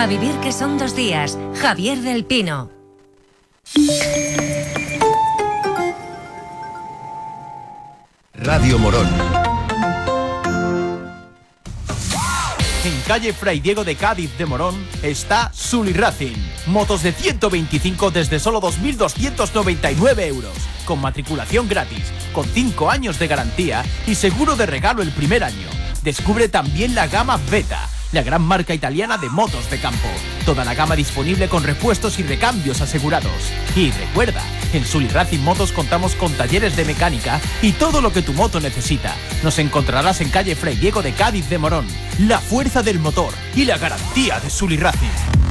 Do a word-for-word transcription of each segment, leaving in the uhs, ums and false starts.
A vivir que son dos días. Javier del Pino. Radio Morón. En calle Fray Diego de Cádiz de Morón está Sully Racing. Motos de ciento veinticinco desde solo dos mil doscientos noventa y nueve euros. Con matriculación gratis, con cinco años de garantía y seguro de regalo el primer año. Descubre también la gama Beta, la gran marca italiana de motos de campo. Toda la gama disponible con repuestos y recambios asegurados. Y recuerda, en Sully Racing Motos contamos con talleres de mecánica y todo lo que tu moto necesita. Nos encontrarás en calle Fray Diego de Cádiz de Morón. La fuerza del motor y la garantía de Sully Racing.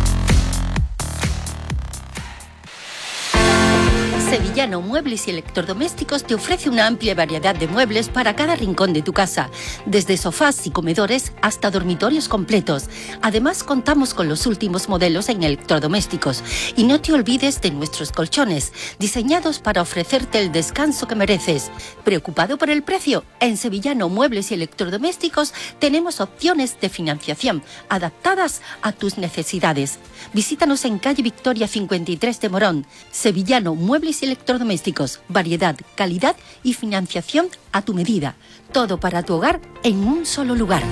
Sevillano Muebles y Electrodomésticos te ofrece una amplia variedad de muebles para cada rincón de tu casa, desde sofás y comedores hasta dormitorios completos. Además, contamos con los últimos modelos en electrodomésticos. Y no te olvides de nuestros colchones, diseñados para ofrecerte el descanso que mereces. ¿Preocupado por el precio? En Sevillano Muebles y Electrodomésticos tenemos opciones de financiación adaptadas a tus necesidades. Visítanos en calle Victoria cincuenta y tres de Morón. Sevillano Muebles y Electrodomésticos, variedad, calidad y financiación a tu medida. Todo para tu hogar en un solo lugar.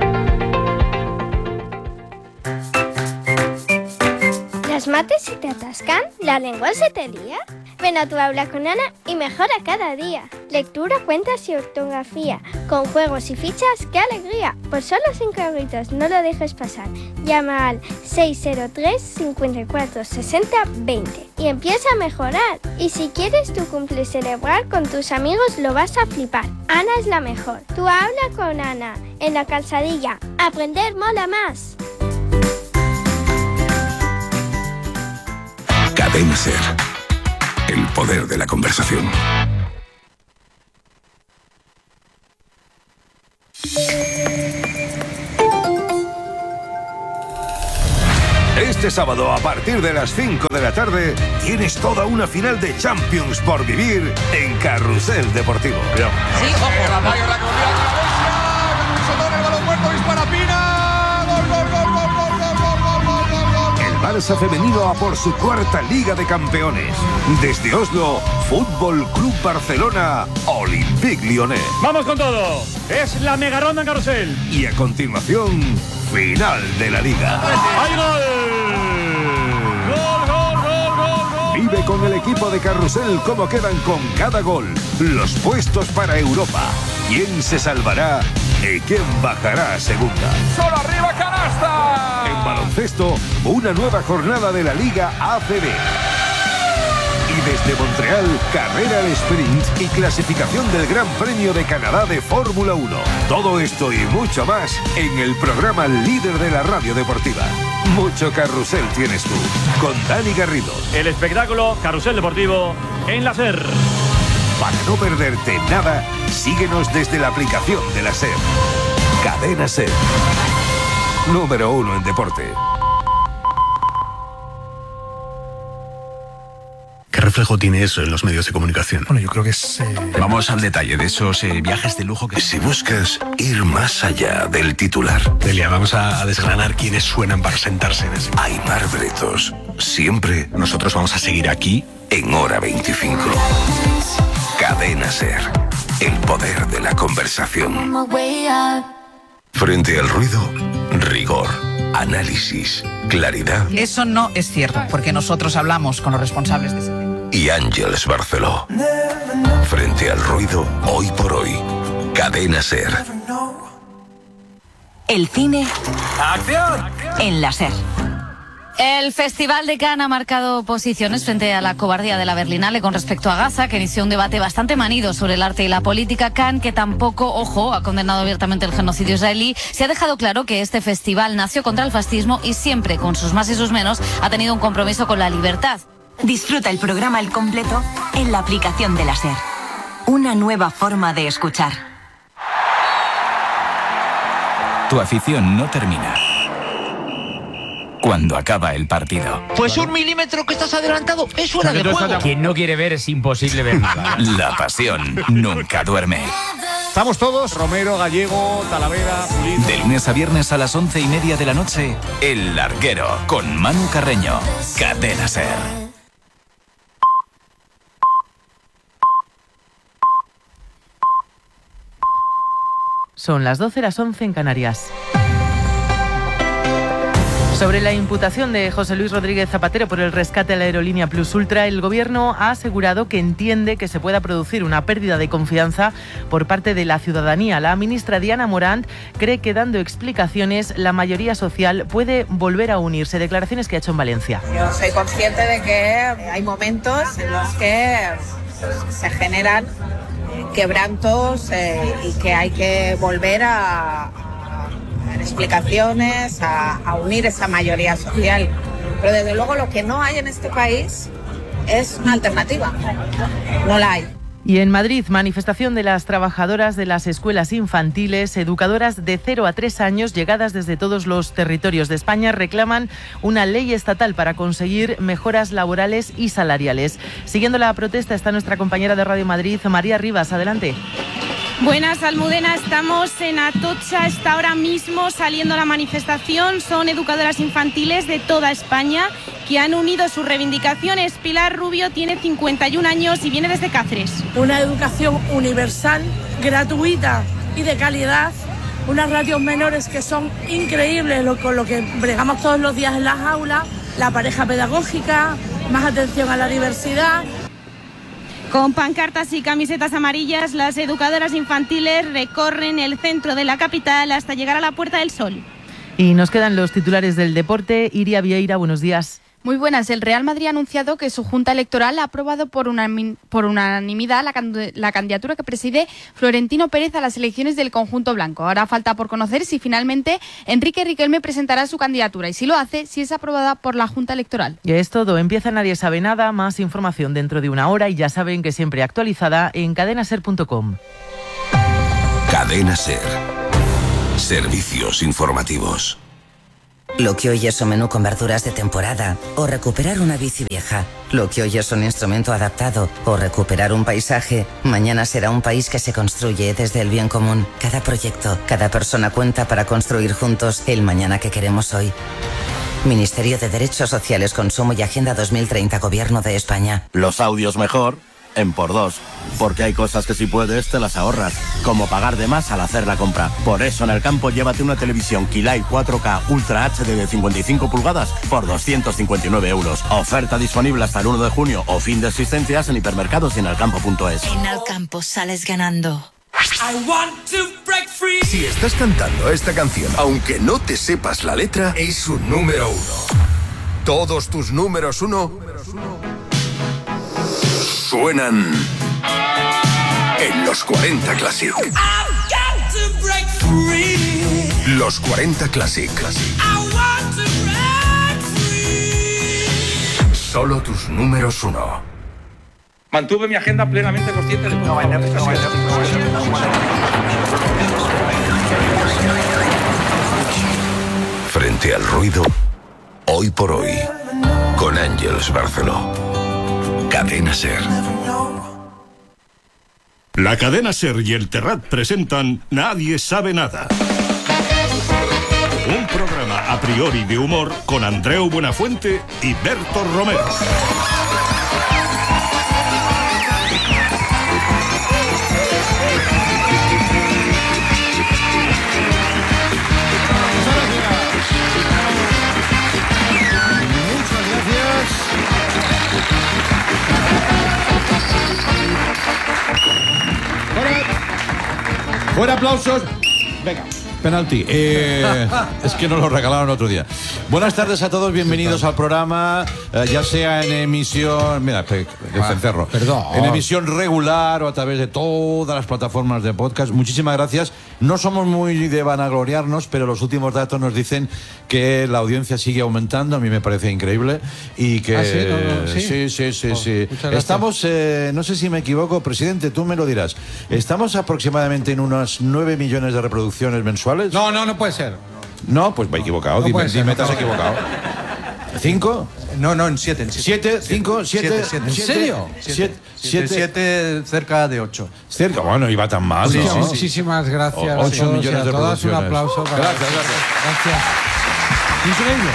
¿Las mates se te atascan? ¿La lengua se te lía? Ven a tu aula con Ana y mejora cada día. Lectura, cuentas y ortografía. Con juegos y fichas, ¡qué alegría! Por solo cinco euritos, no lo dejes pasar. Llama al seis cero tres, cinco cuatro, seis cero, veinte y empieza a mejorar. Y si quieres tu cumple celebrar con tus amigos, lo vas a flipar. Ana es la mejor. Tu aula con Ana, en la calzadilla. Aprender mola más. Cadena Ser. El poder de la conversación. Este sábado, a partir de las cinco de la tarde, tienes toda una final de Champions por vivir en Carrusel Deportivo. Sí, ojo. La mayor la corrida de la Borussia, el balón muerto, dispara Pina. Gol, gol, gol, gol, gol, gol, gol, gol, gol, gol, gol. El Barça femenino a por su cuarta Liga de Campeones. Desde Oslo, Fútbol Club Barcelona, Olympique Lyonnais. ¡Vamos con todo! Es la mega ronda en Carrusel. Y a continuación, final de la Liga. ¡Hay gol! ¡Gol, gol, gol, gol, gol! Vive con el equipo de Carrusel cómo quedan con cada gol. Los puestos para Europa. ¿Quién se salvará y quién bajará a segunda? ¡Solo arriba, canasta! En baloncesto, una nueva jornada de la Liga A C B. Y desde Montreal, carrera al sprint y clasificación del Gran Premio de Canadá de Fórmula uno. Todo esto y mucho más en el programa líder de la radio deportiva. Mucho carrusel tienes tú, con Dani Garrido. El espectáculo Carrusel Deportivo en la SER. Para no perderte nada, síguenos desde la aplicación de la SER. Cadena SER. Número uno en deporte. ¿Qué reflejo tiene eso en los medios de comunicación? Bueno, yo creo que es... Eh... Vamos al detalle de esos eh, viajes de lujo que... Si buscas ir más allá del titular... Delia, vamos a, a desgranar quiénes suenan para sentarse en ese... Aimar Bretos. Siempre... Nosotros vamos a seguir aquí... En Hora veinticinco. Cadena Ser. El poder de la conversación. Frente al ruido, rigor. Análisis, claridad. Eso no es cierto, porque nosotros hablamos con los responsables de ese tema. Y Ángeles Barceló. Frente al ruido, hoy por hoy. Cadena Ser. El cine. ¡Acción! En la SER. El Festival de Cannes ha marcado posiciones frente a la cobardía de la Berlinale con respecto a Gaza, que inició un debate bastante manido sobre el arte y la política. Cannes, que tampoco, ojo, ha condenado abiertamente el genocidio israelí, se ha dejado claro que este festival nació contra el fascismo y siempre, con sus más y sus menos, ha tenido un compromiso con la libertad. Disfruta el programa al completo en la aplicación de la SER. Una nueva forma de escuchar. Tu afición no termina cuando acaba el partido. Pues un milímetro que estás adelantado es fuera de juego. Quien no quiere ver es imposible ver nada. La pasión nunca duerme. ¿Estamos todos? Romero, Gallego, Talavera, Pulido. De lunes a viernes a las once y media de la noche, El Larguero, con Manu Carreño. Cadena SER. Son las doce, las once en Canarias. Sobre la imputación de José Luis Rodríguez Zapatero por el rescate a la aerolínea Plus Ultra, el Gobierno ha asegurado que entiende que se pueda producir una pérdida de confianza por parte de la ciudadanía. La ministra Diana Morant cree que dando explicaciones la mayoría social puede volver a unirse. Declaraciones que ha hecho en Valencia. Yo soy consciente de que hay momentos en los que se generan quebrantos eh, y que hay que volver a explicaciones, a, a unir esa mayoría social. Pero desde luego lo que no hay en este país es una alternativa. No la hay. Y en Madrid, manifestación de las trabajadoras de las escuelas infantiles, educadoras de cero a tres años, llegadas desde todos los territorios de España, reclaman una ley estatal para conseguir mejoras laborales y salariales. Siguiendo la protesta está nuestra compañera de Radio Madrid, María Rivas. Adelante. Buenas, Almudena, estamos en Atocha, está ahora mismo saliendo la manifestación. Son educadoras infantiles de toda España que han unido sus reivindicaciones. Pilar Rubio tiene cincuenta y un años y viene desde Cáceres. Una educación universal, gratuita y de calidad. Unas ratios menores que son increíbles, lo, con lo que bregamos todos los días en las aulas. La pareja pedagógica, más atención a la diversidad. Con pancartas y camisetas amarillas, las educadoras infantiles recorren el centro de la capital hasta llegar a la Puerta del Sol. Y nos quedan los titulares del deporte. Iria Vieira, buenos días. Muy buenas. El Real Madrid ha anunciado que su Junta Electoral ha aprobado por, una, por unanimidad la, la candidatura que preside Florentino Pérez a las elecciones del conjunto blanco. Ahora falta por conocer si finalmente Enrique Riquelme presentará su candidatura y si lo hace, si es aprobada por la Junta Electoral. Y es todo. Empieza Nadie Sabe Nada. Más información dentro de una hora y ya saben que siempre actualizada en cadena ser punto com. Cadena SER. Servicios informativos. Lo que hoy es un menú con verduras de temporada o recuperar una bici vieja. Lo que hoy es un instrumento adaptado o recuperar un paisaje, mañana será un país que se construye desde el bien común. Cada proyecto, cada persona cuenta para construir juntos el mañana que queremos hoy. Ministerio de Derechos Sociales, Consumo y Agenda dos mil treinta, Gobierno de España. Los audios mejor en por dos, porque hay cosas que si puedes te las ahorras, como pagar de más al hacer la compra. Por eso en el campo llévate una televisión Kilai cuatro K Ultra H D de cincuenta y cinco pulgadas por doscientos cincuenta y nueve euros. Oferta disponible hasta el uno de junio o fin de existencias en hipermercados y en alcampo punto es. En Alcampo sales ganando. Si estás cantando esta canción, aunque no te sepas la letra, es un número uno. Todos tus números uno suenan en los cuarenta Classic. Los cuarenta Classic. Solo tus números uno. Mantuve mi agenda plenamente consciente de no, no, no, no, no, Frente al ruido, hoy por hoy, con Ángeles Barceló. Cadena SER. La Cadena SER y el Terrat presentan Nadie Sabe Nada. Un programa a priori de humor con Andreu Buenafuente y Berto Romero. Fuera aplausos. Venga. Penalti. Eh, es que nos lo regalaron otro día. Buenas tardes a todos, bienvenidos al programa, eh, ya sea en emisión, mira, que cencerro, perdón, en emisión regular o a través de todas las plataformas de podcast. Muchísimas gracias. No somos muy de vanagloriarnos, pero los últimos datos nos dicen que la audiencia sigue aumentando. A mí me parece increíble y que ¿Ah, sí? No, no, ¿sí? sí, sí, sí, Oh, sí. Estamos, eh, no sé si me equivoco, presidente, tú me lo dirás. Estamos aproximadamente en unos nueve millones de reproducciones mensuales. No, no, no puede ser. No, pues me he equivocado. No dime, puede ser, dime, no te has puede ser. equivocado. ¿Cinco? No, no, en siete. En ¿Siete? ¿Cinco? ¿Siete? ¿En serio? Siete. Siete, siete cerca de ocho. Cerca, bueno, iba tan mal. Sí, ¿no? sí, sí. Muchísimas gracias. O- ocho a todos millones y a de todas. Un producciones. aplauso. Para Gracias, gracias. Gracias. Increíble.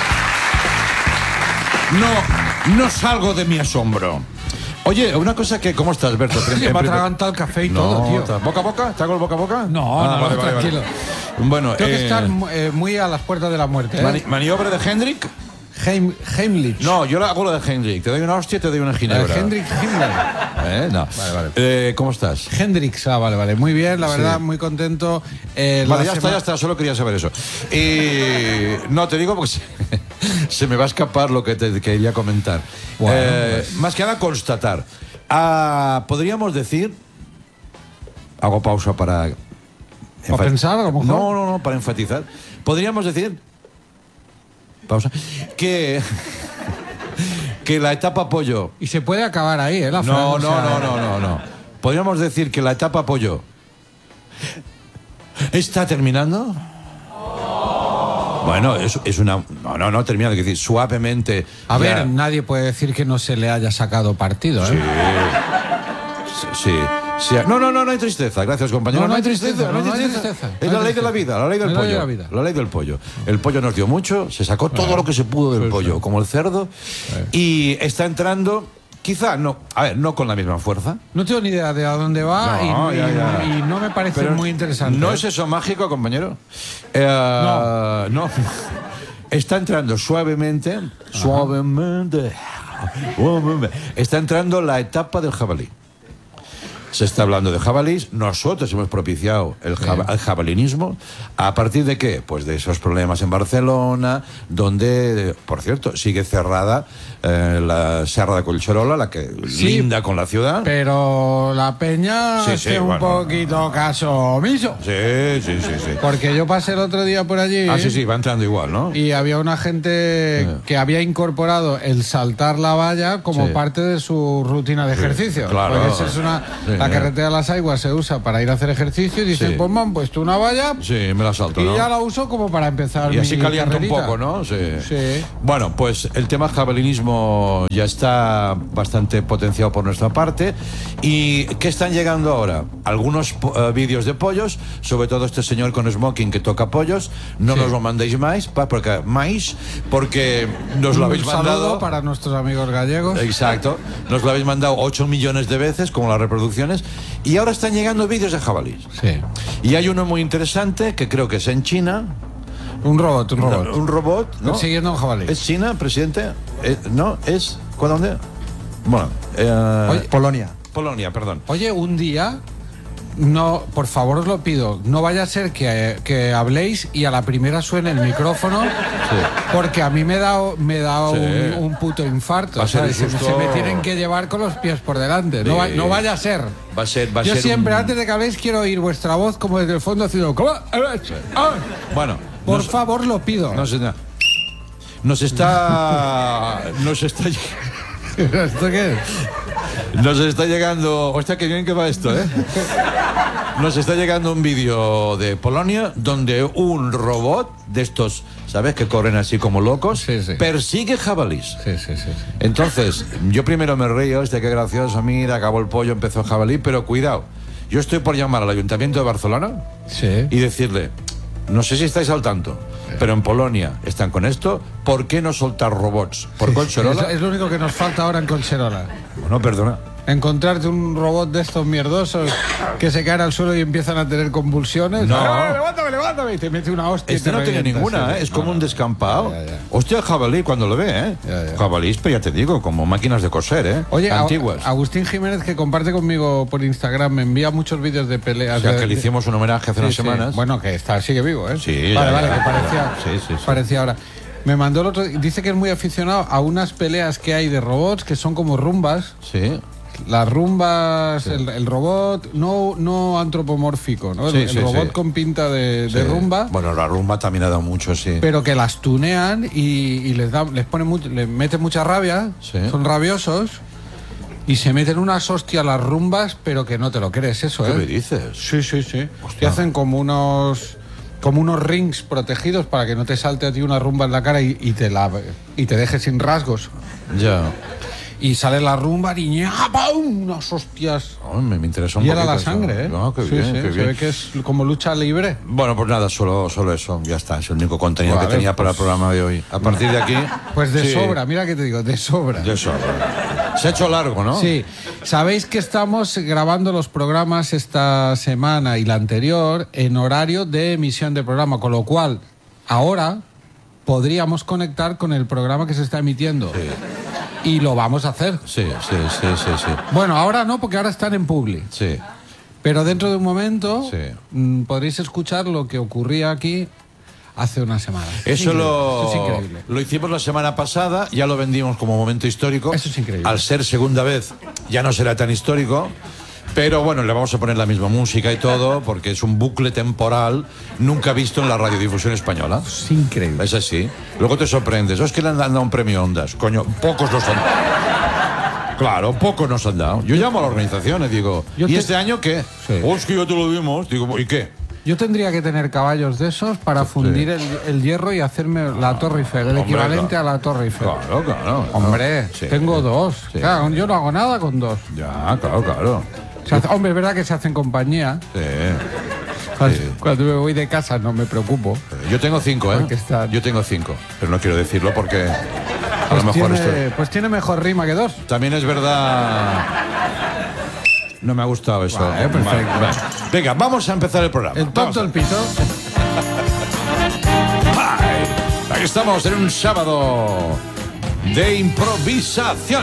No, no salgo de mi asombro. Oye, una cosa que... ¿Cómo estás, Berto? Se me ha atragantado el café y No, todo, tío. ta- ¿Boca a boca? ¿Te hago el boca a boca? No, Ah, no, vale, vale, tranquilo. vale. Bueno, Tengo eh, que estar eh, muy a las puertas de la muerte. ¿eh? mani- ¿Maniobra de Hendrik? Heim, Heimlich. No, yo hago lo de Hendrik. Te doy una hostia y te doy una ginebra. Eh, Hendrik Himmler. ¿Eh? No. Vale, vale. Eh, ¿Cómo estás? Hendrix, ah, vale, vale. Muy bien, la Sí. verdad, muy contento. Eh, Vale, la ya está, sema- ya está, solo quería saber eso. Y no, te digo porque se, se me va a escapar lo que te quería comentar. Bueno, Eh, pues. Más que nada constatar. Ah, podríamos decir... Hago pausa para... ¿Para pensar, a lo mejor? No, no, no, para enfatizar. Podríamos decir... Pausa. Que... que la etapa pollo... Y se puede acabar ahí, ¿eh? La frase, No, o no, sea, no, no, no, no. Podríamos decir que la etapa pollo está terminando. Bueno, es, es una... No, no, no, terminando. Es decir, suavemente... A ya- ver, nadie puede decir que no se le haya sacado partido, ¿eh? Sí, sí. No, no, no, no hay tristeza. Gracias, compañero. No, no hay tristeza, no, no hay tristeza. Es la ley de la vida, la ley del La ley pollo. de la vida. La ley del pollo. El pollo nos dio mucho, se sacó todo lo que se pudo del pollo, como el cerdo, y está entrando, quizá no, a ver, no con la misma fuerza. No tengo ni idea de a dónde va No, y, ya, y- ya. y no me parece Pero muy interesante. ¿No ¿eh? es eso mágico, compañero? Eh, no. Está entrando suavemente, suavemente, suavemente. Está entrando la etapa del jabalí. Se está hablando de jabalís. Nosotros hemos propiciado el, jab el jabalinismo. ¿A partir de qué? Pues de esos problemas en Barcelona, donde, por cierto, sigue cerrada eh, la Serra de Collserola, la que Sí, linda con la ciudad. Pero la peña Sí, hace sí, un bueno. poquito caso omiso. Sí, sí, sí, sí. Porque yo pasé el otro día por allí. Ah, sí, sí, va entrando igual, ¿no? Y había una gente que había incorporado el saltar la valla como Sí. parte de su rutina de Sí, ejercicio. claro. Porque esa es una, Sí. la carretera de las Aguas se usa para ir a hacer ejercicio y dice, Sí. pues me han puesto una valla Sí, me la salto, y ¿no? ya la uso como para empezar Y así mi calienta un carrerita. poco, ¿no? Sí. Sí. Bueno, pues el tema jabalinismo ya está bastante potenciado por nuestra parte. ¿Y qué están llegando ahora? Algunos po- eh, vídeos de pollos, sobre todo este señor con smoking que toca pollos. No Sí. nos lo mandéis más, pa- porque, más, porque nos lo Un habéis saludo mandado. para nuestros amigos gallegos. Exacto. Nos lo habéis mandado ocho millones de veces, como las reproducciones. Y ahora están llegando vídeos de jabalís. Sí. Y hay uno muy interesante que creo que es en China. Un robot, un robot. No, un robot, ¿no? Persiguiendo a un jabalí. ¿Es China, presidente? Eh, ¿No? ¿Es? ¿Cuál dónde? Bueno, eh, Oye, Polonia. Polonia, perdón. Oye, un día, no, por favor os lo pido, no vaya a ser que, que habléis y a la primera suene el micrófono, porque a mí me da, me da Sí. un, un puto infarto. Va a ser ¿sabes? Se, justo- se me tienen que llevar con los pies por delante. No, va- Sí. no vaya a ser. Va a ser, va a Yo ser siempre, un- antes de que habléis, quiero oír vuestra voz como desde el fondo haciendo... ¿Cómo? Ah, Bueno, por nos, favor, lo pido. nos, nos está... Nos está... ¿Esto qué es? Nos está llegando... Hostia, qué bien que va esto, ¿eh? Nos está llegando un vídeo de Polonia donde un robot de estos, ¿sabes? Que corren así como locos, Sí, sí. persigue jabalís. Sí, sí, sí. sí. Entonces, yo primero me reía, este qué gracioso, mira, acabó el pollo, empezó el jabalí, pero cuidado, yo estoy por llamar al Ayuntamiento de Barcelona Sí. y decirle, no sé si estáis al tanto, pero en Polonia están con esto, ¿por qué no soltar robots? ¿Por Es, Collserola? es lo único que nos falta ahora en Collserola. Bueno, perdona. Encontrarte un robot de estos mierdosos que se caen al suelo y empiezan a tener convulsiones. No. ¡Ah, levántame, levántame! Y te mete una hostia. Este y te no tiene revienta, ninguna, sí. ¿eh? Es como No, un no. descampado. Ya, ya. Hostia, el jabalí cuando lo ve, ¿eh? Ya, ya. Jabalís, pero ya te digo, como máquinas de coser, ¿eh? Oye, a- antiguas. Agustín Jiménez, que comparte conmigo por Instagram, me envía muchos vídeos de peleas. O sea, de- que le hicimos un homenaje hace Sí, unas sí. semanas. Bueno, que está, sigue vivo, ¿eh? Sí, Vale, ya, vale, ya. que parecía, Sí, sí, sí. parecía ahora. Me mandó el otro... Dice que es muy aficionado a unas peleas que hay de robots que son como rumbas. Sí. Las rumbas, el, el robot no, no antropomórfico, ¿no? El, Sí, el sí, robot sí. con pinta de, de Sí. rumba, Bueno, la rumba también ha dado mucho, sí. pero que las tunean y, y les da, les pone mucho, les mete mucha rabia, Sí. son rabiosos y se meten unas hostias las rumbas, pero que no te lo crees eso, ¿Qué ¿eh? me dices? Sí, sí, sí. Y Hostia. hacen como unos como unos rings protegidos para que no te salte a ti una rumba en la cara y, y te la y te deje sin rasgos. Ya. Y sale la rumba y ¡pum! Unas hostias. Oh, me, me interesa un y era poquito la sangre, eso. ¿eh? No, qué sí, bien, sí, qué se bien. ve que es como lucha libre. Bueno, pues nada, solo, solo eso, ya está, es el único contenido Vale, que tenía pues, para el programa de hoy. A partir de aquí... Pues de sí, sobra, mira que te digo, de sobra. De sobra. Se ha hecho largo, ¿no? Sí. Sabéis que estamos grabando los programas esta semana y la anterior en horario de emisión de programa, con lo cual ahora podríamos conectar con el programa que se está emitiendo. Sí. Y lo vamos a hacer. Sí, sí, sí, sí, sí. Bueno, ahora no, porque ahora están en Publi. Sí. Pero dentro de un momento Sí. mm, podréis escuchar lo que ocurría aquí hace una semana. Eso, lo, Eso es increíble. lo hicimos la semana pasada, ya lo vendimos como momento histórico. Eso es increíble. Al ser segunda vez, ya no será tan histórico. Pero bueno, le vamos a poner la misma música y todo, porque es un bucle temporal nunca visto en la radiodifusión española. Es increíble. Es así. Luego te sorprendes. Oh, es que le han dado un premio Ondas. Coño, pocos nos han dado. Claro, pocos nos han dado. Yo llamo a la organización y digo, Yo ¿y te- este año qué? Sí. Oh, es que ya te lo dimos. Digo, ¿y qué? Yo tendría que tener caballos de esos para fundir el, el hierro y hacerme la Torre Eiffel, el Hombre, equivalente claro. a la Torre Eiffel. Claro, claro. Hombre, Sí. tengo dos. Sí. Claro, yo no hago nada con dos. Ya, claro, claro. Se hace- hombre, es verdad que se hacen compañía. Sí. Cuando, Sí. cuando me voy de casa no me preocupo. Yo tengo cinco, ¿eh? Porque están- Yo tengo cinco, pero no quiero decirlo porque a Pues lo mejor tiene, esto... pues tiene mejor rima que dos. También es verdad... No me ha gustado eso. Vale, perfecto. Vale, vale. Venga, vamos a empezar el programa. El Vamos tonto, a- el pito. Ay, aquí estamos en un sábado de improvisación.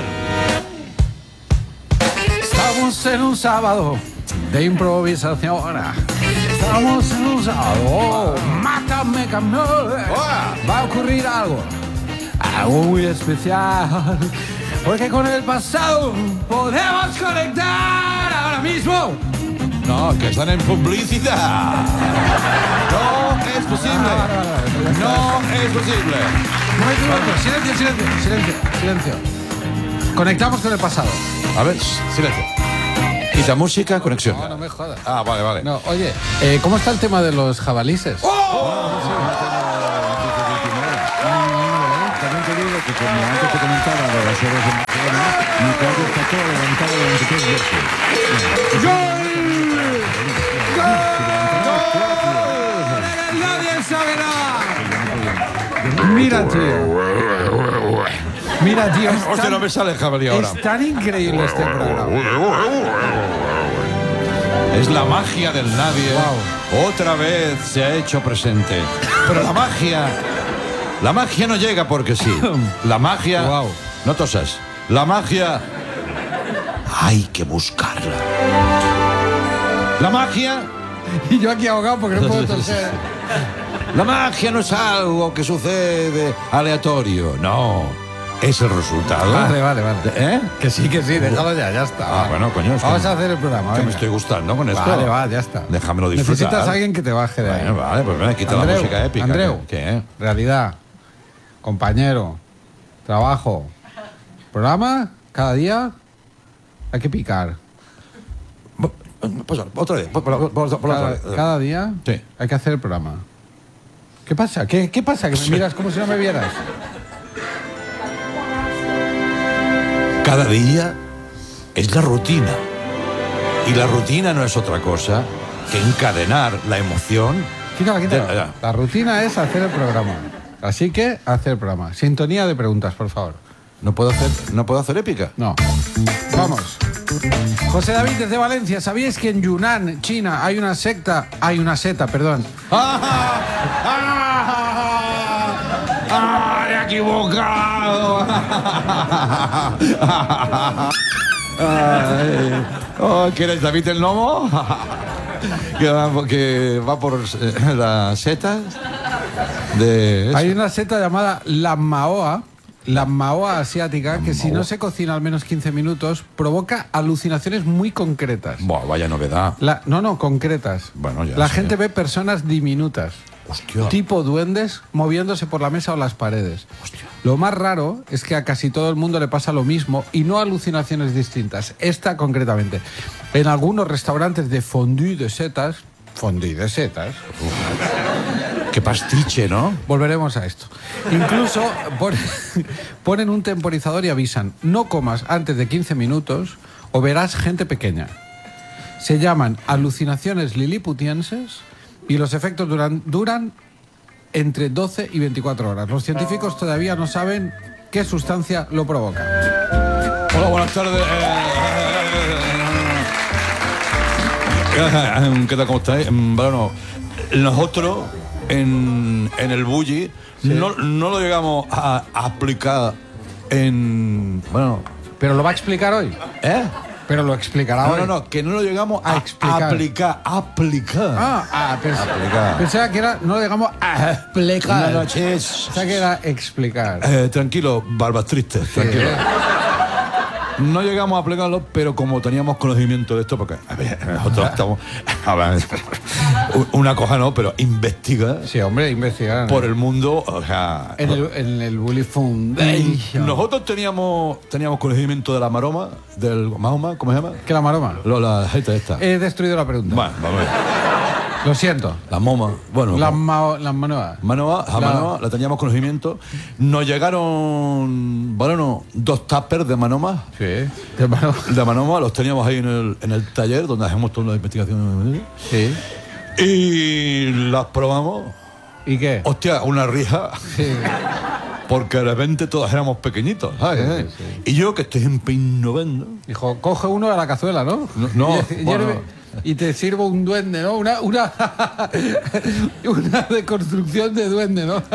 Estamos en un sábado de improvisación. Estamos en un sábado. Oh, mátame, camión. Va a ocurrir algo. Algo muy especial. Porque con el pasado podemos conectar ahora mismo. No, que están en publicidad. No es posible. No es posible. Un momento, un momento. Silencio, silencio, silencio, silencio. Conectamos con el pasado. A ver, silencio. Quita música, conexión. No, no me jodas. Ah, vale, vale. No, oye, eh, ¿cómo está el tema de los jabalises? También te digo que como antes te comentaba de las horas de Barcelona, mi cuadro está todo levantado durante tres veces. ¡Nadie sabe nada! Mira, tío. Mira, tío. Es Hostia, tan, no me sale el jabalí ahora. es tan increíble este programa. Es la magia del nadie. Otra vez se ha hecho presente. Pero la magia... La magia no llega porque sí. La magia... Wow. No tosas. La magia... Hay que buscarla. La magia... Y yo aquí ahogado porque no puedo toser. La magia no es algo que sucede aleatorio. No. Es el resultado. Vale, vale, vale. ¿Eh? Que sí, que sí, déjalo ya, ya está. Ah, bueno, coño. es que- Vamos a hacer el programa. que venga. me estoy gustando con esto. Vale, va, ya está. Déjamelo disfrutar. Necesitas a alguien que te baje de ahí. Bueno, vale, pues ven, quita Andreu, la música épica. Andreu, ¿Qué? realidad, compañero, trabajo, programa, cada día hay que picar. Pues, otra vez. Por, por- por- por la Cada, otra vez. cada día Sí. hay que hacer el programa. ¿Qué pasa? ¿Qué, qué pasa? Que me miras como si no me vieras. Cada día es la rutina. Y la rutina no es otra cosa que encadenar la emoción. Quítala, quítala. Ya, ya. La rutina es hacer el programa. Así que hacer el programa. Sintonía de preguntas, por favor. ¿No puedo hacer, no puedo hacer épica? No. Vamos. José David desde Valencia, ¿sabíais que en Yunnan, China, hay una secta, hay una seta, perdón? ¡Ah! ¡Ah! ¡Ah! ¡Me he equivocado! Ay. Oh, ¿qué eres, David el Nomo? que, va, que va por eh, las setas de... eso. Hay una seta llamada la Maoa, la Maoa asiática, que si no se cocina al menos quince minutos, provoca alucinaciones muy concretas. Buah, vaya novedad. La- no, no, concretas. Bueno, ya La sé. gente ve personas diminutas. Hostia. Tipo duendes moviéndose por la mesa o las paredes. Lo más raro es que a casi todo el mundo le pasa lo mismo y no alucinaciones distintas. Esta concretamente. En algunos restaurantes de fondue de setas, fondue de setas, Qué pastiche, ¿no? Volveremos a esto. Incluso pon- ponen un temporizador y avisan, no comas antes de quince minutos o verás gente pequeña. Se llaman alucinaciones liliputienses y los efectos duran, duran entre doce y veinticuatro horas. Los científicos todavía no saben qué sustancia lo provoca. Hola, buenas tardes. ¿Qué tal? ¿Cómo estáis? Bueno, nosotros en, en el bully sí. no, no lo llegamos a, a aplicar en... Bueno... ¿Pero lo va a explicar hoy? ¿Eh? Pero lo explicará no, hoy. No, no, que no lo llegamos a, a explicar. Aplicar, aplicar. Ah, ah pens aplicar. Pensaba que era, no lo llegamos a explicar. No, no, ches. Pensaba que era explicar. Eh, tranquilo, barbas tristes, sí. tranquilo. No llegamos a aplicarlo, pero como teníamos conocimiento de esto, porque a ver, nosotros estamos... A ver, una cosa no, pero investiga. Sí, hombre, investigar. Por el mundo, o sea... En el, en el Bully Foundation. Nosotros teníamos teníamos conocimiento de la maroma, del Mahoma, ¿cómo se llama? ¿Qué la maroma? Lo, la gente esta. He destruido la pregunta. Bueno, vamos a ver. Lo siento. Las momas, bueno. Las ma las manoas. Manoa, la manoa, la teníamos conocimiento. Nos llegaron, bueno, dos tuppers de manomas. Sí, de manoa. De manomas, los teníamos ahí en el, en el taller donde hacemos toda la investigación. Sí. Y las probamos. ¿Y qué? Hostia, una rija. Sí. Porque de repente todos éramos pequeñitos, ¿sabes? Sí, sí. Y yo, que estoy empeñando... Dijo, coge uno de la cazuela, ¿no? No, no y, bueno. y te sirvo un duende, ¿no? Una, una, una deconstrucción de duende, ¿no?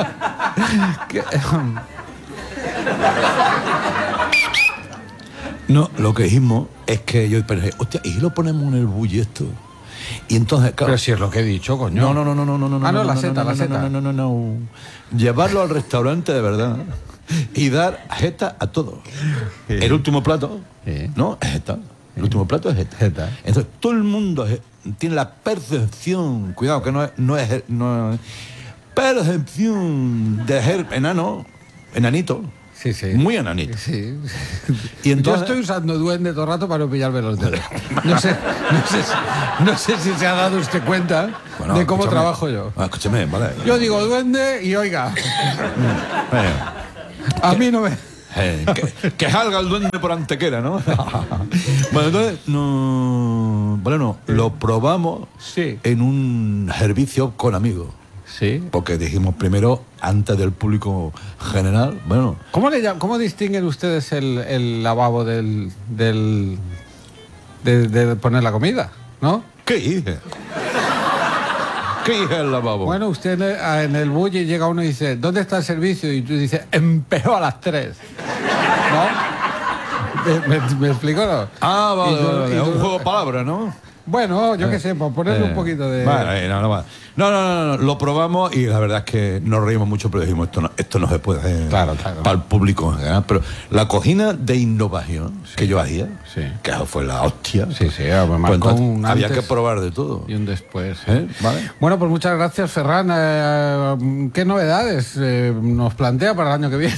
No, lo que dijimos es que yo pensé, hostia, ¿y si lo ponemos en el bully esto? Y entonces, claro, pero si es lo que he dicho, coño. No, no, no, no, no, no, no. Ah, no, no, la no, seta, no, la no, seta. No, no, no, no, no. Llevarlo al restaurante de verdad y dar jeta a todos. Sí. El último plato, sí. ¿no? Es jeta. El último plato es jeta. jeta. Entonces todo el mundo tiene la percepción, cuidado que no es, no es, no es percepción de ser enano, enanito. Sí, sí. Muy enanito. Sí. Y entonces... Yo estoy usando duende todo el rato para no pillarme los dedos. No sé, no sé, si, no sé si se ha dado usted cuenta bueno, de cómo trabajo yo. Ah, escúchame, vale. Yo digo duende y oiga. A mí no me... Eh, que, que salga el duende por Antequera, ¿no? Bueno, entonces, no, bueno, lo probamos sí. en un servicio con amigos. Sí. Porque dijimos primero, antes del público general, bueno... ¿Cómo, le llaman, cómo distinguen ustedes el, el lavabo del... del de, de poner la comida, ¿no? ¿Qué hice? ¿Qué hice el lavabo? Bueno, usted en el, en el bully llega uno y dice, ¿dónde está el servicio? Y tú dices, empezó a las tres. ¿No? ¿Me, me, me explico, no? Ah, vale, tú, vale, es tú, un juego de palabras, ¿no? Bueno, yo eh, qué sé, por ponerle eh, un poquito de... Vale, no, no, no, no, no, no, lo probamos y la verdad es que nos reímos mucho, pero dijimos, esto no, esto no se puede hacer claro, claro. para el público en general. Pero la cocina de innovación sí. que yo hacía, sí. que fue la hostia, sí, sí, me pues entonces, un había que probar de todo. Y un después. ¿Eh? ¿Vale? Bueno, pues muchas gracias, Ferran. Eh, ¿Qué novedades eh, nos plantea para el año que viene?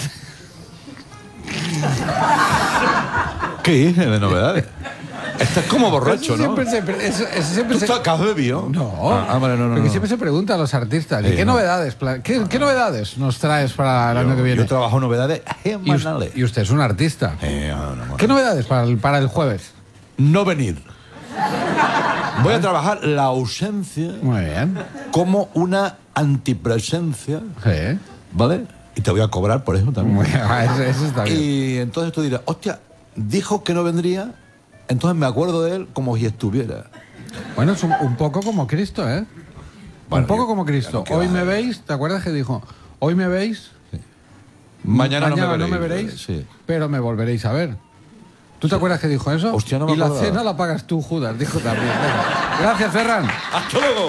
¿Qué dices de novedades? Estás como borracho, eso ¿no? Siempre se, eso, eso siempre ¿Tú se... estás bebido? No, ah, vale, no, no, porque no. siempre se pregunta a los artistas, sí, ¿qué, no. novedades, ¿qué, ¿qué novedades nos traes para el yo, año que viene? Yo trabajo novedades semanales. Y, y usted es un artista. Eh, no, no, no, ¿Qué novedades para el, para el jueves? No venir. Voy a trabajar la ausencia Muy bien. como una antipresencia. Sí. ¿Vale? Y te voy a cobrar por eso también. Muy bien. Eso, eso está bien. Y entonces tú dirás, hostia, dijo que no vendría, entonces me acuerdo de él como si estuviera. Bueno, es un, un poco como Cristo, ¿eh? Bueno, un poco yo, como Cristo. No Hoy me veis, ¿te acuerdas que dijo? Hoy me veis, sí. Mañana, Mañana no me veréis, no me veréis sí. pero me volveréis a ver. ¿Tú te sí. acuerdas que dijo eso? Hostia, no me y la acordaba. cena la pagas tú, Judas, dijo también. Gracias, Ferran. ¡Hasta luego!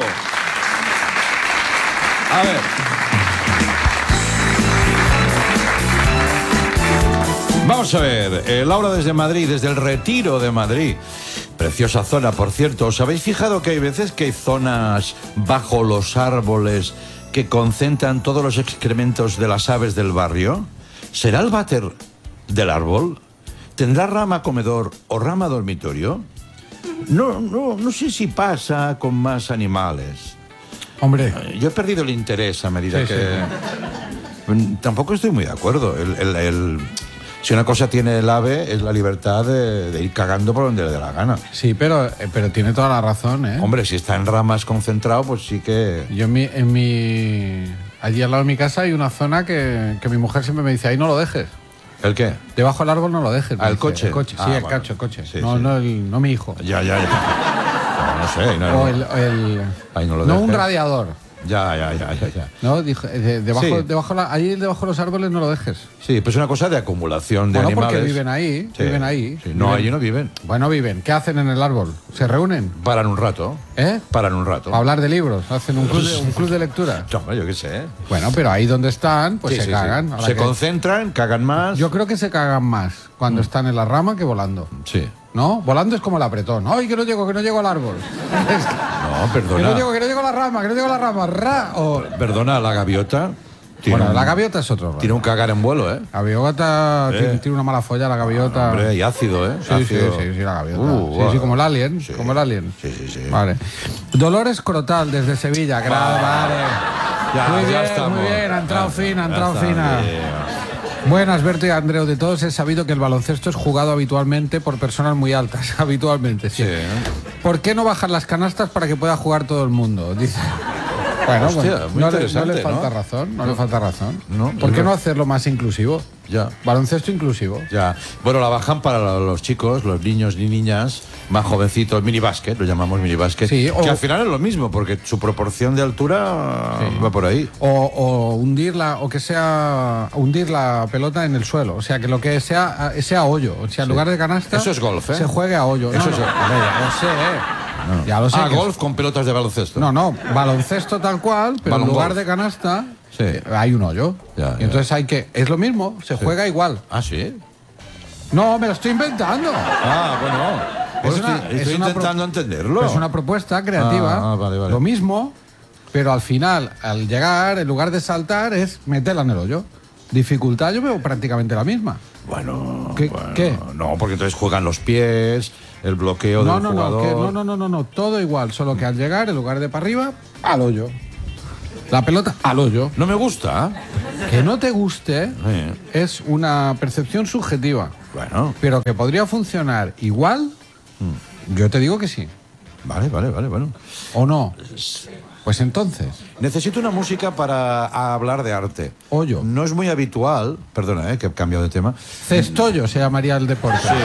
A ver. Vamos a ver, eh, Laura desde Madrid, desde el Retiro de Madrid. Preciosa zona, por cierto. ¿Os habéis fijado que hay veces que hay zonas bajo los árboles que concentran todos los excrementos de las aves del barrio? ¿Será el váter del árbol? ¿Tendrá rama comedor o rama dormitorio? No, no, no sé si pasa con más animales. Hombre. Yo he perdido el interés a medida Sí, que... Sí. Tampoco estoy muy de acuerdo. El, el, el... Si una cosa tiene el AVE es la libertad de, de ir cagando por donde le dé la gana. Sí, pero, pero tiene toda la razón, ¿eh? Hombre, si está en ramas concentrado, pues sí que... Yo en mi, en mi... Allí al lado de mi casa hay una zona que, que mi mujer siempre me dice, ahí no lo dejes. ¿El qué? Debajo del árbol no lo dejes. ¿Al coche? El coche, sí, Ah, el bueno. cacho, el coche. Sí, no, sí. no, el, no mi hijo. Ya, ya, ya. No, no sé. No, O el, el- ahí no lo no dejes. un radiador. Ya, ya, ya, ya, ya. No, dijo, eh, de- debajo, Sí. debajo la, allí debajo de los árboles no lo dejes. Sí, pues es una cosa de acumulación de Bueno, animales. porque viven ahí, Sí. viven ahí. Sí. No, Viven- allí no viven. Bueno, viven. ¿Qué hacen en el árbol? ¿Se reúnen? Paran un rato. ¿Eh? Paran un rato. Para hablar de libros. ¿Hacen un club de, un club de lectura? No, yo qué sé. Bueno, pero ahí donde están, pues Sí, se sí, cagan. sí. Ahora Se que- concentran, cagan más. Yo creo que se cagan más cuando Mm. están en la rama que volando. Sí. ¿No? Volando es como el apretón. ¡Ay, que no llego, que no llego al árbol! Es que- No, que perdona. no llego, que no llego a la rama, que no llego a la rama. ¡Ra! O- Perdona, la gaviota. Tiene Bueno, un- la gaviota es otro rollo. Tiene un cagar en vuelo, ¿eh? La gaviota Eh. tiene, tiene una mala folla, la gaviota. Hombre, y ácido, ¿eh? Sí, sí, Ácido. sí, sí, la gaviota. Uh, sí, guau. sí, como el alien. Como el alien. Sí, sí, sí. Vale. Dolores Crotal desde Sevilla. Gra- vale. Ya, muy ya bien, estamos. muy bien. Ha entrado Ya, fina, ha ya entrado está fina. bien. Buenas, Berto y Andreu. De todos he sabido que el baloncesto es jugado habitualmente por personas muy altas. Habitualmente, sí. Sí. ¿Por qué no bajar las canastas para que pueda jugar todo el mundo? Dice. Bueno, Hostia, bueno, muy no, le, no interesante, le falta ¿no? razón, no, le falta razón. No, ¿Por es qué no verdad. hacerlo más inclusivo? Ya. Baloncesto inclusivo. Ya. Bueno, la bajan para los chicos, los niños y niñas más jovencitos, minibásquet, lo llamamos minibásquet. Sí, o- que al final es lo mismo, porque su proporción de altura va por ahí. O, o hundirla, o que sea hundir la pelota en el suelo. O sea, que lo que sea sea hoyo. O sea, en lugar de canasta. Eso es golf, ¿eh? Se juegue a hoyo. Eso No, es- no, hombre, ya lo sé, ¿eh? Ya lo sé. Ah, que- golf con pelotas de baloncesto. No, no, baloncesto tal cual, pero Balón en lugar golf. de canasta Sí. eh, hay un hoyo. Ya, y ya. entonces hay que. Es lo mismo, se Sí. juega igual. Ah, sí. No, me lo estoy inventando. Ah, bueno. Es Pues una- estoy es estoy una pro- intentando entenderlo. Es una propuesta creativa. Ah, ah, vale, vale. Lo mismo, pero al final, al llegar, en lugar de saltar, es meterla en el hoyo. Dificultad yo veo prácticamente la misma. Bueno, ¿Qué? bueno, ¿Qué? No, porque entonces juegan los pies, el bloqueo No, del no, no, jugador. que- no, no, no, no, no, todo igual, solo que al llegar, en lugar de para arriba, al hoyo. La pelota al hoyo. No me gusta. Que no te guste Sí. es una percepción subjetiva. Bueno. Pero que podría funcionar igual, yo te digo que sí. Vale, vale, vale, bueno. ¿O no? Pues entonces. Necesito una música para hablar de arte. Hoyo. No es muy habitual, perdona, eh, que he cambiado de tema. Cestollo se llamaría el deporte. Sí.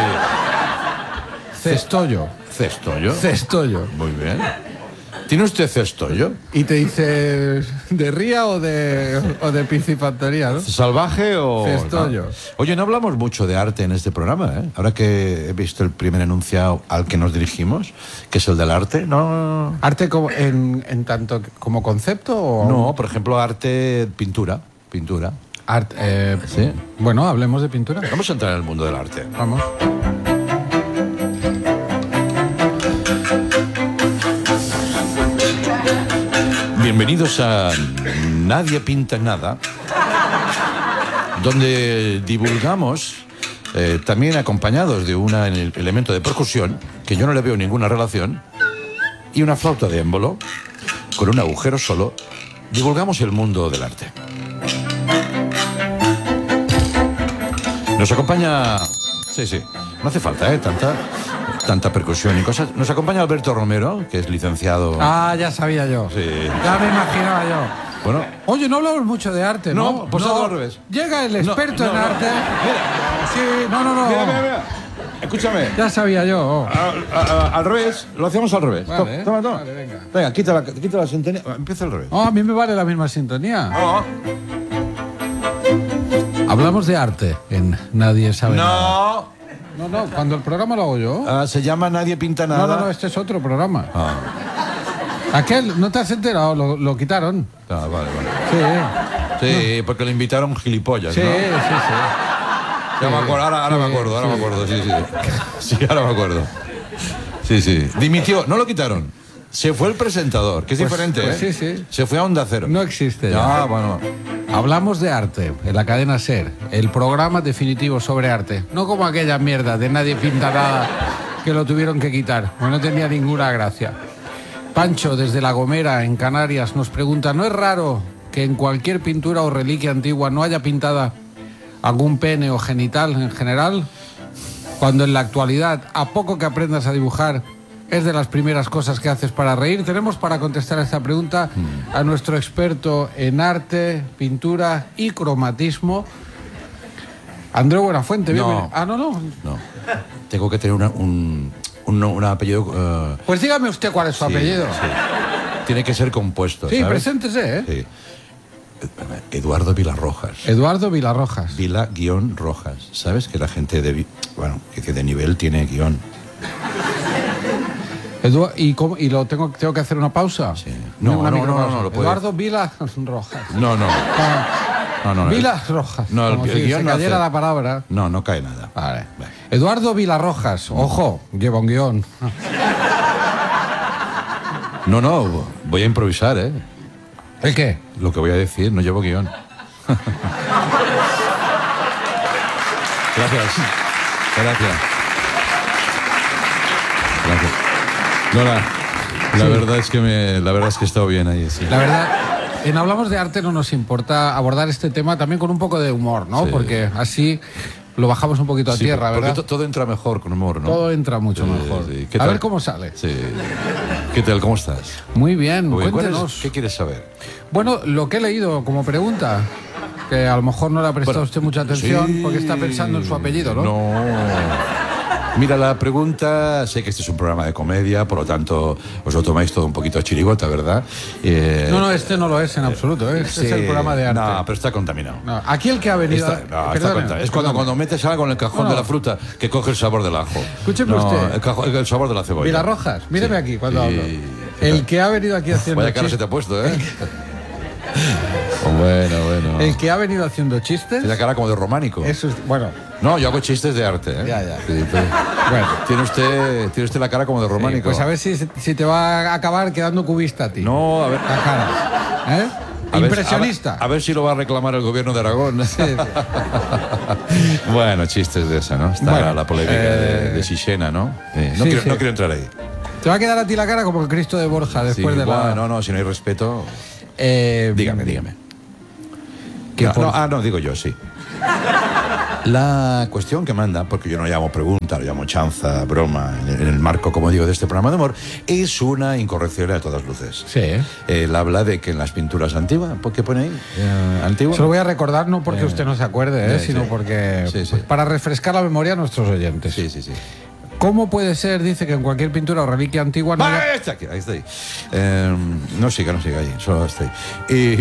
Cestollo. Cestollo. Cestollo. Muy bien. ¿Tiene usted cestollo? Y te dice, ¿de ría o de, o de piscifactoría, no? ¿Salvaje o...? Cestollo. no? Oye, no hablamos mucho de arte en este programa, ¿eh? Ahora que he visto el primer enunciado al que nos dirigimos, que es el del arte, ¿no? ¿Arte como, en, en tanto que- como concepto o...? No, por ejemplo, arte, pintura. Pintura. Arte, eh, Sí. Bueno, hablemos de pintura. Vamos a entrar en el mundo del arte. Vamos. Bienvenidos a Nadie Pinta Nada, donde divulgamos, eh, también acompañados de un elemento de percusión, que yo no le veo ninguna relación, y una flauta de émbolo, con un agujero solo, divulgamos el mundo del arte. Nos acompaña... Sí, sí, no hace falta, ¿eh? Tanta, tanta percusión y cosas. Nos acompaña Alberto Romero, que es licenciado... Ah, ya sabía yo. Sí. Ya me imaginaba yo. Bueno, Oye, no hablamos mucho de arte, ¿no? No, pues hazlo al revés. Llega el experto No, no, en no. arte. Sí, no, no, no. Mira, mira, mira. Escúchame. Ya sabía yo. A- a- a- al revés, lo hacemos al revés. Vale, toma, toma. vale, venga. Venga, quita la, quita la sintonía. Empieza al revés. Oh, a mí me vale la misma sintonía. Hablamos de arte en Nadie sabe nada. No. No, no, cuando el programa lo hago yo. Ah, se llama Nadie Pinta Nada. No, no, no, este es otro programa. Ah, Aquel, ¿no te has enterado? Lo, lo quitaron. ah, vale, vale. Sí, Sí, porque le invitaron gilipollas, sí, ¿no? sí, sí. Ya me acuerdo, ahora, ahora Sí, me acuerdo, ahora sí. me acuerdo, sí, sí. Sí, ahora me acuerdo. Sí, sí. Dimitió, no lo quitaron. Se fue el presentador, que es Pues- diferente, pues ¿eh? sí, sí. Se fue a Onda Cero. No existe Ya, ya. bueno. Hablamos de arte en la cadena SER, el programa definitivo sobre arte. No como aquella mierda de Nadie Pinta Nada que lo tuvieron que quitar, porque no tenía ninguna gracia. Pancho, desde La Gomera, en Canarias, nos pregunta, ¿no es raro que en cualquier pintura o reliquia antigua no haya pintada algún pene o genital en general? Cuando en la actualidad, a poco que aprendas a dibujar, es de las primeras cosas que haces para reír. Tenemos para contestar a esta pregunta a nuestro experto en arte, pintura y cromatismo, Andreu Buenafuente. No. Ah, no, no. No. Tengo que tener una, un, un, un apellido... Uh... Pues dígame usted cuál es su sí, apellido. Sí. Tiene que ser compuesto, Sí, ¿sabes? preséntese, ¿eh? Sí. Eduardo Vilarrojas. Eduardo Vilarrojas. Vila guión Rojas. ¿Sabes? Que la gente de... Bueno, que de nivel tiene guión. Edu ¿Y, cómo, ¿Y lo tengo, tengo que hacer una pausa? Sí. No, una no, no, no, no, lo puede... Eduardo Vila Rojas. No, no. No, no, no. Vila Rojas. No, el, como el si guión se no cayera hace... la palabra. No, no cae nada. Vale. Vale. Eduardo Vilarrojas. Ojo, lleva un guión. No, no, voy a improvisar, ¿eh? ¿El qué? Lo que voy a decir, no llevo guión. Gracias. Gracias. Gracias. No, la, la Sí. verdad es que me, la verdad es que he estado bien ahí, sí. La verdad, en Hablamos de Arte no nos importa abordar este tema también con un poco de humor, ¿no? Sí. Porque así lo bajamos un poquito a Sí, tierra, porque ¿verdad? to- todo entra mejor con humor, ¿no? Todo entra mucho Sí, mejor. sí. ¿Qué A tal? ver cómo sale. Sí. ¿Qué tal? ¿Cómo estás? Muy bien, Muy bien. ¿Cuál es- cuéntenos. ¿Qué quieres saber? Bueno, lo que he leído como pregunta, que a lo mejor no le ha prestado Bueno, usted mucha atención sí. porque está pensando en su apellido, ¿no? No. Mira, la pregunta, sé que este es un programa de comedia, por lo tanto os lo tomáis todo un poquito a chirigota, ¿verdad? Eh, No, no, este no lo es en absoluto, ¿eh? Este sí, es el programa de arte. No, pero está contaminado. No, aquí el que ha venido... Está- no, está Perdone, contaminado. Es cuando, perdone. cuando metes algo en el cajón No. de la fruta que coge el sabor del ajo. Escúcheme No, usted. El, cajón- el sabor de la cebolla. Vilarrojas, míreme Sí. aquí cuando Sí. hablo. El que ha venido aquí haciendo Vaya cara se chistes... te ha puesto, ¿eh? Bueno, bueno. El que ha venido haciendo chistes... Tiene la cara como de románico. Eso es... Bueno, No, yo hago chistes de arte, ¿eh? Ya, ya. Sí, pero- bueno. Tiene usted, tiene usted la cara como de románico. Pues a ver si, si te va a acabar quedando cubista a ti. No, a ver. La cara. ¿Eh? A ver- Impresionista. a ver, a ver si lo va a reclamar el gobierno de Aragón. Sí, sí. Bueno, chistes de esa, ¿no? Está Bueno, la polémica de, eh, de Sixena, ¿no? Sí, no, sí, quiero, sí. no quiero entrar ahí. Te va a quedar a ti la cara como el Cristo de Borja después Sí, de la... bueno, no, no, si no hay respeto. Eh, Dígame, dígame. Que No, por- no, ah, no, digo yo, sí. La cuestión que manda, porque yo no llamo pregunta, lo llamo chanza, broma, en el marco, como digo, de este programa de humor, es una incorrección a todas luces. Sí. Él habla de que en las pinturas antiguas, ¿por qué pone ahí? Eh, ¿Antiguas? Se lo voy a recordar no porque Eh, usted no se acuerde, ¿eh? eh, sino sí. porque... Sí, sí. pues, para refrescar la memoria a nuestros oyentes. Sí, sí, sí. ¿Cómo puede ser, dice, que en cualquier pintura o reliquia antigua no Ah, haya- ahí está, aquí, ahí está ahí. Eh, no siga, no siga ahí, solo está ahí. Y-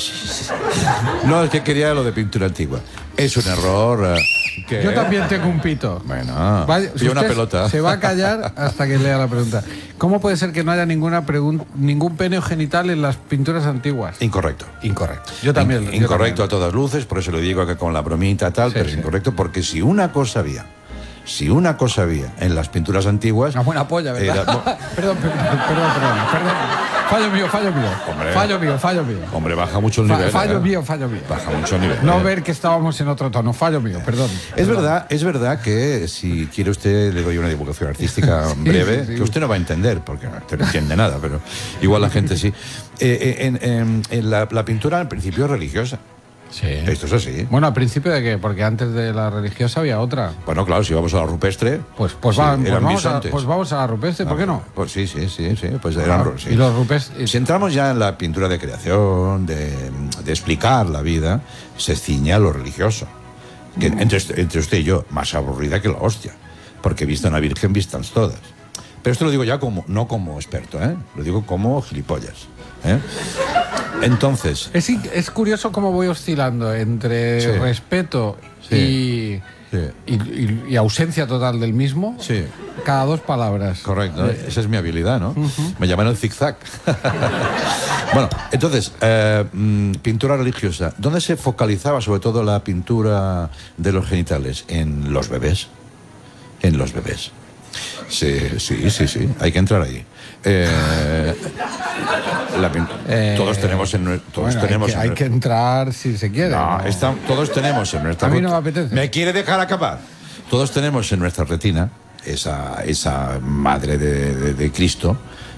no, es que quería lo de pintura antigua. Es un error. eh, que- Yo también tengo un pito. Bueno, Vaya, y una usted pelota. Se va a callar hasta que lea la pregunta. ¿Cómo puede ser que no haya ninguna pregun- ningún pene genital en las pinturas antiguas? Incorrecto. Incorrecto. Yo también. In- yo incorrecto también. a todas luces, por eso le digo que con la bromita tal, Sí, pero es sí. incorrecto porque si una cosa había, si una cosa había en las pinturas antiguas... Una buena polla, ¿verdad? era- perdón, perdón, perdón, perdón, perdón. Fallo mío, fallo mío. Hombre. Fallo mío, fallo mío. Hombre, baja mucho el Fa- nivel. fallo ¿eh? mío, fallo mío. Baja mucho el nivel. No ¿eh? ver que estábamos en otro tono. Fallo mío, perdón. Es Perdón. verdad, es verdad que si quiere usted le doy una divulgación artística breve, sí, sí. que usted no va a entender, porque usted no entiende nada, pero igual la gente sí. Eh, eh, en, en- en la, la pintura al principio es religiosa. Sí. Esto es así. Bueno, al principio de qué, porque antes de la religiosa había otra. Bueno, claro, si vamos a la rupestre, Pues, pues, sí, va- pues eran vamos, a, bisontes. pues vamos a la rupestre, ¿por qué no? Pues sí, sí, sí, sí, pues eran Ah, ru- sí. Y los rupestres. Si entramos ya en la pintura de creación, de, de explicar la vida, se ciña a lo religioso. Que entre, entre usted y yo, más aburrida que la hostia. Porque vista una virgen, vistas todas. Pero esto lo digo ya como, no como experto, ¿eh? Lo digo como gilipollas. ¿eh? Entonces, Es, in- es curioso cómo voy oscilando entre Sí. respeto Sí. y, Sí. y, y- y ausencia total del mismo. sí, Cada dos palabras. correcto. Esa es mi habilidad, ¿no? Me llaman el zigzag. Bueno, entonces, eh, mm, pintura religiosa. ¿Dónde se focalizaba sobre todo la pintura de los genitales? En los bebés. En los bebés. Sí, sí, sí, sí. Hay que entrar ahí. Eh, la pin- Eh, todos tenemos en nue- todos Bueno, tenemos hay, que, en hay nue- que entrar si se quiere. No, ¿no? está- todos tenemos en nuestra A mí no rut- me apetece. ¿Me quiere dejar acabar? Todos tenemos en nuestra retina esa, esa madre de, de- de Cristo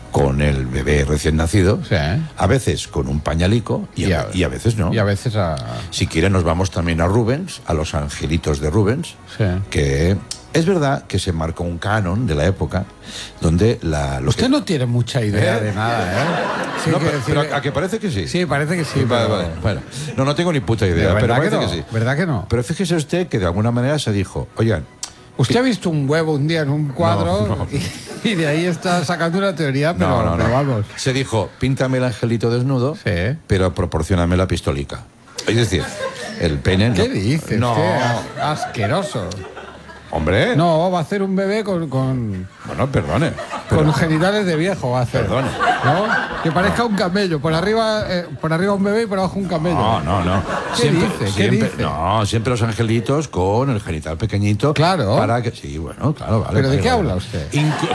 con el bebé recién nacido, Sí. a veces con un pañalico y a, y a veces no. Y a veces a... Si quieren nos vamos también a Rubens, a los angelitos de Rubens, Sí. que es verdad que se marcó un canon de la época donde la... lo Usted que- no tiene mucha idea ¿Eh? de nada, ¿eh? Sí, No, que pero, decir- pero a que parece que sí. Sí, parece que sí. Vale, pero- vale, bueno. No, no tengo ni puta idea, ¿Verdad pero que parece no? que, sí. ¿Verdad que no? Pero fíjese usted que de alguna manera se dijo, oigan, Usted ha visto un huevo un día en un cuadro No, no. Y, y de ahí está sacando una teoría, pero, no, no, pero no. vamos. Se dijo, píntame el angelito desnudo, Sí. pero proporcioname la pistolica. Es decir, el pene... ¿Qué no. dices? No, Qué as- asqueroso. hombre. No, va a hacer un bebé con, con, Bueno, perdone. pero- con genitales de viejo, va a hacer. Perdone. ¿No? Que parezca un camello. Por arriba, eh, por arriba un bebé y por abajo un camello. No, no, no. ¿Qué dice? ¿Qué siempre- dice? No, siempre los angelitos con el genital pequeñito. Claro. Para que, sí, bueno, claro, vale. ¿Pero de vale, qué vale. habla usted? Inclu-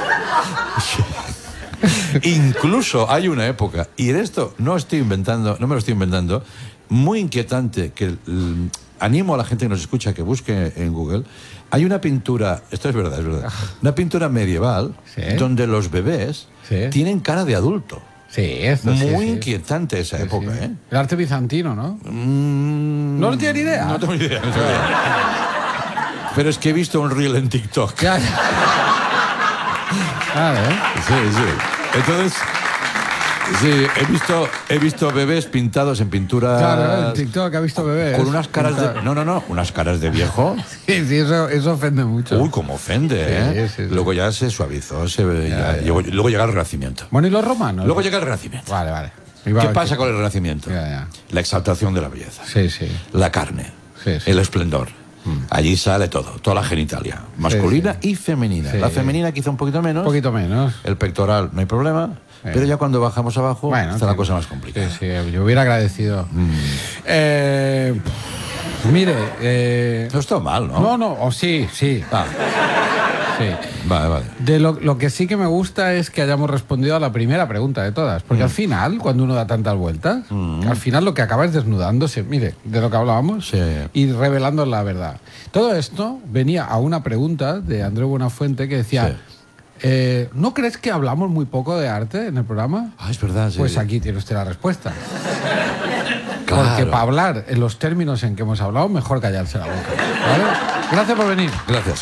Incluso hay una época, y en esto no estoy inventando, no me lo estoy inventando, muy inquietante, que mm, animo a la gente que nos escucha a que busque en Google. Hay una pintura, esto es verdad, es verdad, una pintura medieval Sí. donde los bebés Sí. tienen cara de adulto. Sí, esto sí, Muy sí. inquietante esa Sí, época, sí. ¿eh? El arte bizantino, ¿no? Mm, ¿No tiene ni idea? No tengo ni idea. no tengo ni idea. Pero es que he visto un reel en TikTok. Ya, ya. Claro, ¿eh? Sí, sí. Entonces, sí, he visto, he visto bebés pintados en pintura. Claro, en TikTok ha visto bebés. Con unas caras de. Pintados. No, no, no. Unas caras de viejo. Sí, sí, eso, eso ofende mucho. Uy, cómo ofende, ¿eh? Sí, sí, sí. Luego ya se suavizó. Se, ya- ya. Luego, luego llega el Renacimiento. Bueno, ¿y los romanos? Luego llega el Renacimiento. Vale, vale. Iba ¿Qué a- pasa con el Renacimiento? Ya, ya. La exaltación de la belleza. Sí, sí. La carne. Sí, sí. El esplendor. Allí sale todo, toda la genitalia, masculina y femenina. Sí. La femenina quizá un poquito menos. Un poquito menos. El pectoral no hay problema, pero ya cuando bajamos abajo Bueno, está la sí. cosa más complicada. Sí, sí, yo hubiera agradecido. Mm. Eh, mire, eh, No está mal, ¿no? no, no, o sí, sí, Ah, sí. vale, vale. De lo, lo que sí que me gusta es que hayamos respondido a la primera pregunta de todas. Porque al final, cuando uno da tantas vueltas, al final lo que acaba es desnudándose, mire, de lo que hablábamos, Sí. y revelando la verdad. Todo esto venía a una pregunta de Andreu Buenafuente que decía, Sí. eh, ¿no crees que hablamos muy poco de arte en el programa? Ah, es verdad, sí. Pues aquí tiene usted la respuesta. Claro. Porque para hablar en los términos en que hemos hablado, mejor callarse la boca. ¿Vale? Gracias por venir. Gracias.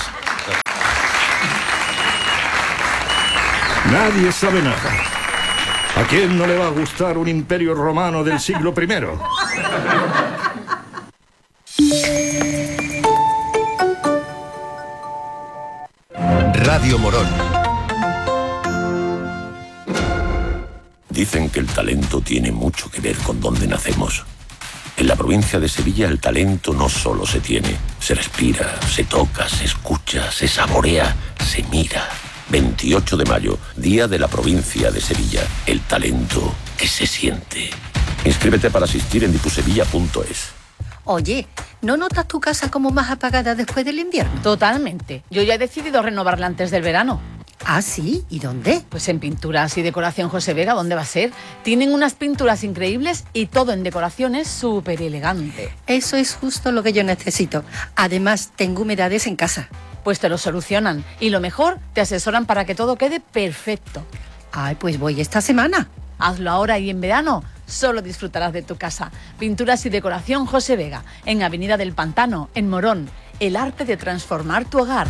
Nadie sabe nada. ¿A quién no le va a gustar un imperio romano del siglo primero? Radio Morón. Dicen que el talento tiene mucho que ver con dónde nacemos. En la provincia de Sevilla el talento no solo se tiene, se respira, se toca, se escucha, se saborea, se mira. veintiocho de mayo, Día de la Provincia de Sevilla. El talento que se siente. Inscríbete para asistir en dipusevilla punto es. Oye, ¿no notas tu casa como más apagada después del invierno? Totalmente. Yo ya he decidido renovarla antes del verano. ¿Ah, sí? ¿Y dónde? Pues en Pinturas y Decoración José Vega, ¿dónde va a ser? Tienen unas pinturas increíbles y todo en decoraciones súper elegante. Eso es justo lo que yo necesito. Además, tengo humedades en casa. Pues te lo solucionan. Y lo mejor, te asesoran para que todo quede perfecto. Ay, pues voy esta semana. Hazlo ahora y en verano solo disfrutarás de tu casa. Pinturas y Decoración José Vega, en Avenida del Pantano, en Morón. El arte de transformar tu hogar.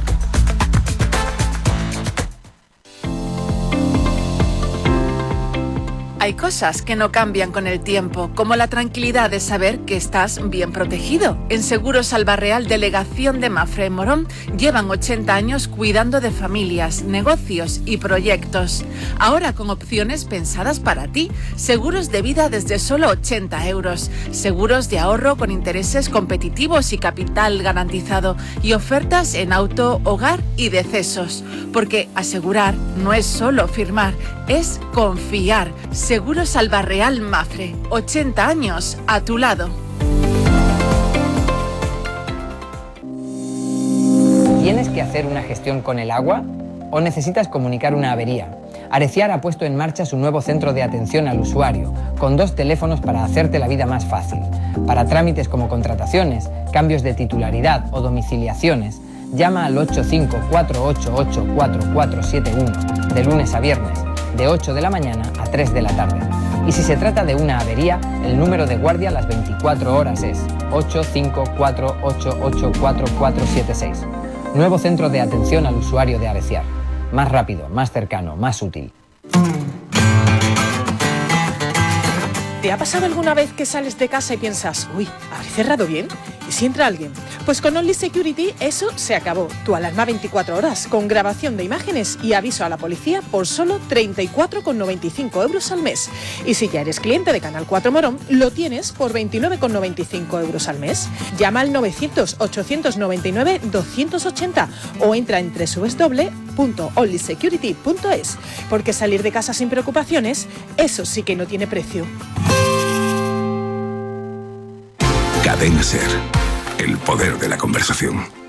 Hay cosas que no cambian con el tiempo, como la tranquilidad de saber que estás bien protegido. En Seguros Albarreal, delegación de Mafre en Morón, llevan ochenta años cuidando de familias, negocios y proyectos. Ahora con opciones pensadas para ti. Seguros de vida desde solo ochenta euros. Seguros de ahorro con intereses competitivos y capital garantizado. Y ofertas en auto, hogar y decesos. Porque asegurar no es solo firmar, es confiar. Seguros Albarreal Mafre, ochenta años a tu lado. ¿Tienes que hacer una gestión con el agua o necesitas comunicar una avería? Areciar ha puesto en marcha su nuevo centro de atención al usuario, con dos teléfonos para hacerte la vida más fácil. Para trámites como contrataciones, cambios de titularidad o domiciliaciones, llama al ocho cinco cuatro ocho ocho cuatro cuatro siete uno de lunes a viernes de ocho de la mañana a tres de la tarde. Y si se trata de una avería, el número de guardia a las veinticuatro horas es ocho cinco cuatro ocho ocho cuatro cuatro siete seis. Nuevo centro de atención al usuario de Areciar. Más rápido, más cercano, más útil. ¿Te ha pasado alguna vez que sales de casa y piensas, uy, ¿habré cerrado bien? ¿Y si entra alguien? Pues con Only Security eso se acabó. Tu alarma veinticuatro horas, con grabación de imágenes y aviso a la policía por solo treinta y cuatro con noventa y cinco euros al mes. Y si ya eres cliente de Canal cuatro Morón, lo tienes por veintinueve con noventa y cinco euros al mes. Llama al novecientos ochocientos noventa y nueve doscientos ochenta o entra en doble u doble u doble u punto only security punto es, porque salir de casa sin preocupaciones, eso sí que no tiene precio. Cadena Ser, el poder de la conversación.